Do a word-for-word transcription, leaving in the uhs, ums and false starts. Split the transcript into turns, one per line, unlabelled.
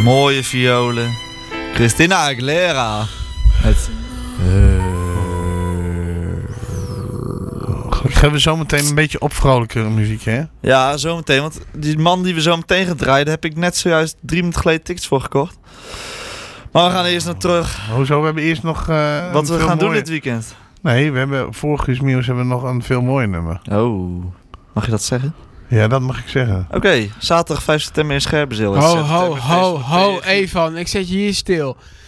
Mooie violen. Christina Aguilera. Het...
Gaan we zo meteen een beetje opvrolijkere muziek, hè?
Ja, zometeen. Want die man die we zo meteen gaan draaien, daar heb ik net zojuist drie minuten geleden tickets voor gekocht. Maar we gaan eerst naar terug.
Hoezo? We hebben eerst nog... Uh,
Wat we gaan
mooie...
doen dit weekend.
Nee, we hebben voor Guus Meeuws hebben we nog een veel mooier nummer.
Oh, mag je dat zeggen?
Ja, dat mag ik zeggen.
Oké, okay, zaterdag vijf september in Scherpenzeel.
Ho, ho, ho, ho, Evan. Ik zet je hier stil.